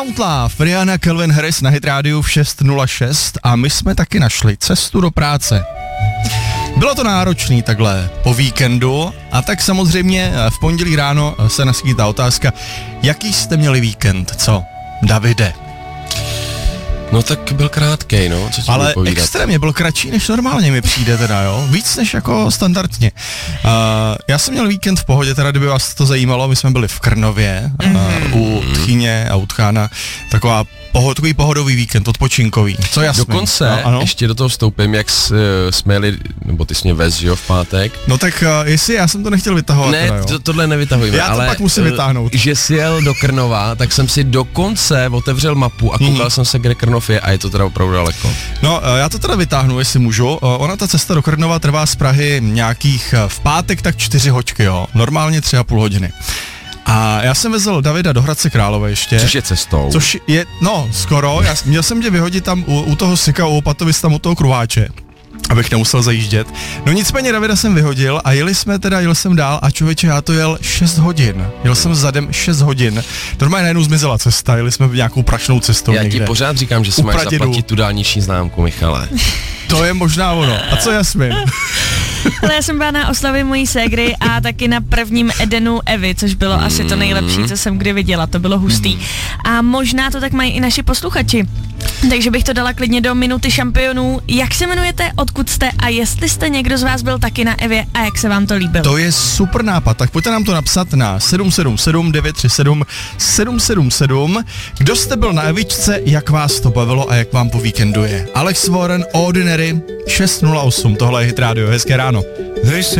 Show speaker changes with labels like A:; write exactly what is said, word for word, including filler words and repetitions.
A: Love, Rihanna, Calvin Harris na Hit Rádiu v šest nula šest a my jsme taky našli cestu do práce. Bylo to náročný takhle po víkendu a tak samozřejmě v pondělí ráno se naskýtá otázka, jaký jste měli víkend, co? Davide.
B: No tak byl krátkej, no, co ti
A: Ale
B: budu povídat.
A: extrémně, byl kratší, než normálně mi přijde teda, jo, víc než jako standardně. Uh, já jsem měl víkend v pohodě, teda kdyby vás to zajímalo, my jsme byli v Krnově, mm-hmm. uh, u Tchyně a u Tchána, taková pohod, takový pohodový víkend, odpočinkový, co jasný.
B: Dokonce,
A: no, ano? ještě
B: do toho vstoupím, jak s, jsme jeli, nebo ty jsi mě vez, jo, v pátek.
A: No tak uh, jestli já jsem to nechtěl vytahovat.
B: Ne,
A: teda, jo.
B: to, tohle nevytahujeme,
A: já to
B: ale
A: pak musím vytáhnout.
B: Že jsi jel do Krnova, tak jsem si dokonce otevřel mapu a koukal mm. jsem se, kde Krnov je a je to teda opravdu daleko.
A: No, uh, já to teda vytáhnu, jestli můžu. Uh, ona ta cesta do Krnova trvá z Prahy nějakých uh, v pátek tak čtyři hoďky, jo, normálně tři a půl hodiny. A já jsem vezl Davida do Hradce Králové ještě.
B: Což je cestou.
A: Což je, no, skoro. Já, měl jsem tě vyhodit tam u, u toho Sika, u Opatovic, tam u toho Kruháče, abych nemusel zajíždět. No nicméně Davida jsem vyhodil a jeli jsme teda, jel jsem dál a člověče, já to jel šest hodin. Jel jsem zadem šest hodin. Normálně najednou zmizela cesta, jeli jsme nějakou prašnou cestou
B: Já
A: někde.
B: ti pořád říkám, že si máš zaplatit tu dálniční známku, Michale.
A: To je možná ono. A co Jasmin?
C: Ale já jsem byla na oslavě mojí ségry a taky na prvním Edenu Evy, což bylo mm. asi to nejlepší, co jsem kdy viděla, to bylo hustý. Mm. A možná to tak mají i naši posluchači. Takže bych to dala klidně do minuty šampionů. Jak se jmenujete, odkud jste a jestli jste někdo z vás byl taky na Evě a jak se vám to líbilo?
A: To je super nápad, tak pojďte nám to napsat na sedm sedm sedm devět tři sedm sedm sedm sedm. Kdo jste byl na Evičce, jak vás to bavilo a jak vám po víkendu je? Alex Warren, Ordinary, šest nula osm, tohle je Hit Radio, hezké ráno.